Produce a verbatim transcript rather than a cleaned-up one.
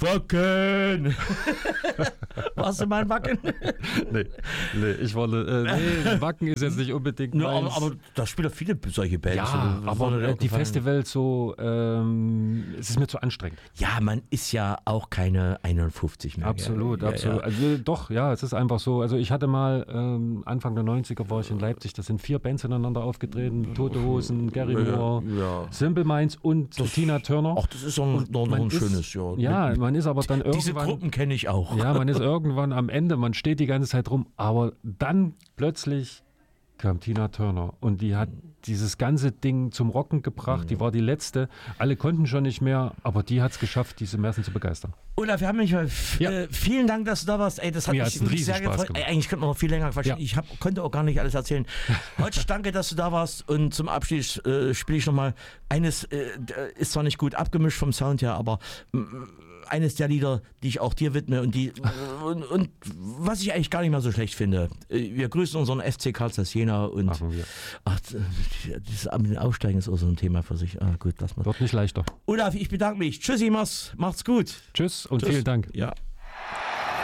Wacken! Warst du mal in Wacken? nee, nee, ich wollte, äh, nee, Wacken ist jetzt nicht unbedingt no, aber, meins. aber da spielen viele solche Bands. Ja, oder, aber oder äh, die Festivals so, ähm, es ist mir zu anstrengend. Ja, man ist ja auch keine einundfünfzig mehr. Absolut, ja, absolut. Ja. Also doch, ja, es ist einfach so. Also ich hatte mal ähm, Anfang der neunziger war ich in Leipzig, da sind vier Bands ineinander aufgetreten, Tote Hosen, Gary Moore, ja. Simple Minds und Das, Tina Turner. Ach, das ist doch noch, noch ein ist, schönes Jahr. Ja, man ist aber dann irgendwann... Diese Gruppen kenne ich auch. Ja, man ist irgendwann am Ende, man steht die ganze Zeit rum, aber dann plötzlich kam Tina Turner und die hat dieses ganze Ding zum Rocken gebracht, die war die letzte, alle konnten schon nicht mehr, aber die hat es geschafft, diese Massen zu begeistern. Olaf, wir haben mich mal, Ja. äh, vielen Dank, dass du da warst. Ey, das hat Mir mich hat's wirklich riesen sehr Spaß gefreut. gemacht. Ey, eigentlich könnte man noch viel länger quatschen. Ja. Ich hab, konnte auch gar nicht alles erzählen. Heute danke, dass du da warst und zum Abschluss äh, spiele ich nochmal eines, äh, ist zwar nicht gut abgemischt vom Sound her, aber äh, eines der Lieder, die ich auch dir widme und die und, und was ich eigentlich gar nicht mal so schlecht finde. Wir grüßen unseren F C Karl Zeiss Jena und Machen wir. ach, das mit den Aufsteigen ist auch so ein Thema für sich. Ah, gut, lass mal. Wird nicht leichter. Olaf, ich bedanke mich. Tschüssi, mach's, macht's gut. Tschüss und Tschüss. vielen Dank. Ja.